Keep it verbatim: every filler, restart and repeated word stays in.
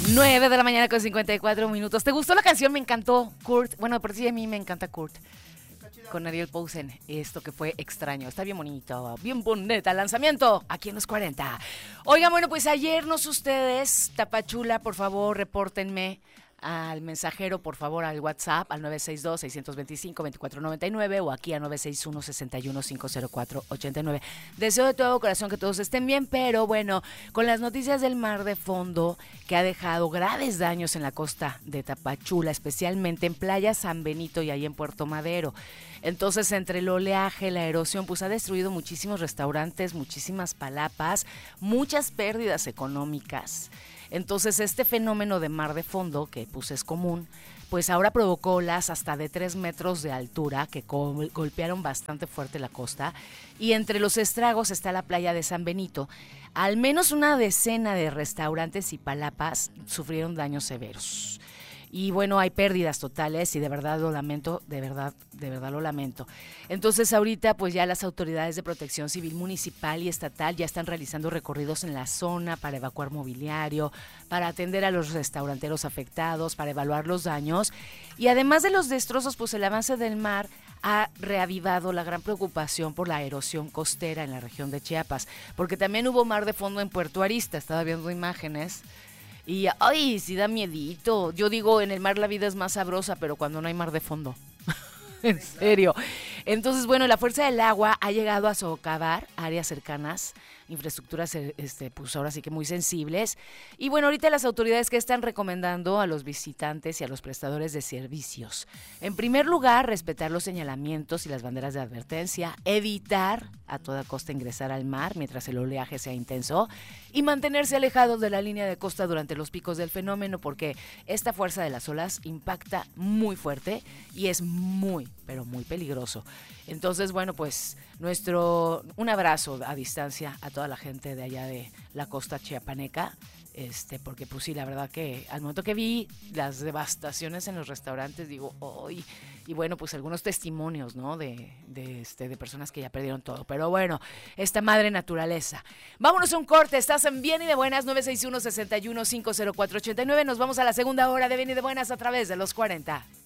nueve de la mañana con cincuenta y cuatro minutos. ¿Te gustó la canción? Me encantó, Kurt. Bueno, por sí a mí me encanta Kurt. Con Ariel Posen, esto que fue extraño. Está bien bonito, bien bonita el lanzamiento aquí en los cuarenta. Oigan, bueno, pues ayer no sé ustedes, Tapachula, por favor, repórtenme al mensajero, por favor, al WhatsApp, al nueve seis dos, seis dos cinco, dos cuatro nueve nueve o aquí a nueve seis uno, seis uno, cinco cero cuatro, ocho nueve. Deseo de todo corazón que todos estén bien, pero bueno, con las noticias del mar de fondo que ha dejado graves daños en la costa de Tapachula, especialmente en Playa San Benito y ahí en Puerto Madero. Entonces, entre el oleaje, la erosión, pues ha destruido muchísimos restaurantes, muchísimas palapas, muchas pérdidas económicas. Entonces, este fenómeno de mar de fondo, que pues es común, pues ahora provocó olas hasta de tres metros de altura que gol- golpearon bastante fuerte la costa. Y entre los estragos está la playa de San Benito. Al menos una decena de restaurantes y palapas sufrieron daños severos. Y bueno, hay pérdidas totales y de verdad lo lamento, de verdad, de verdad lo lamento. Entonces ahorita pues ya las autoridades de protección civil municipal y estatal ya están realizando recorridos en la zona para evacuar mobiliario, para atender a los restauranteros afectados, para evaluar los daños. Y además de los destrozos, pues el avance del mar ha reavivado la gran preocupación por la erosión costera en la región de Chiapas, porque también hubo mar de fondo en Puerto Arista, estaba viendo imágenes. Y, ay, sí da miedito. Yo digo, en el mar la vida es más sabrosa, pero cuando no hay mar de fondo. En serio. Entonces, bueno, la fuerza del agua ha llegado a socavar áreas cercanas, infraestructuras, este, pues ahora sí que muy sensibles. Y bueno, ahorita las autoridades que están recomendando a los visitantes y a los prestadores de servicios. En primer lugar, respetar los señalamientos y las banderas de advertencia, evitar a toda costa ingresar al mar mientras el oleaje sea intenso y mantenerse alejados de la línea de costa durante los picos del fenómeno, porque esta fuerza de las olas impacta muy fuerte y es muy, pero muy peligroso. Entonces, bueno, pues nuestro un abrazo a distancia a toda la gente de allá de la costa chiapaneca, este, porque pues sí, la verdad que al momento que vi las devastaciones en los restaurantes, digo, ¡ay! Y bueno, pues algunos testimonios, ¿no? De, de, este, de personas que ya perdieron todo. Pero bueno, esta madre naturaleza. Vámonos a un corte, estás en Bien y de Buenas, nueve seis uno, seis uno, cinco cero cuatro ocho nueve. Nos vamos a la segunda hora de Bien y de Buenas a través de los cuarenta.